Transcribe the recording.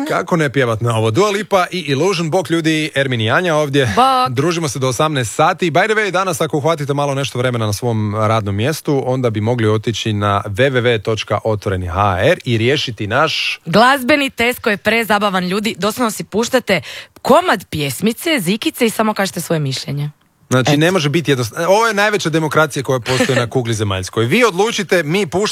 Kako ne pjevat na ovo? Dua Lipa i Illusion. Bok ljudi, Ermin i Anja ovdje. Bok. Družimo se do 18 sati. By the way, danas ako uhvatite malo nešto vremena na svom radnom mjestu, onda bi mogli otići na www.otvoreni.hr i riješiti naš glazbeni test koji je prezabavan, ljudi. Doslovno si puštate komad pjesmice, zikice i samo kažete svoje mišljenje. Znači, ne može biti jednostavno. Ovo je najveća demokracija koja postoji na kugli zemaljskoj. Vi odlučite, mi puštamo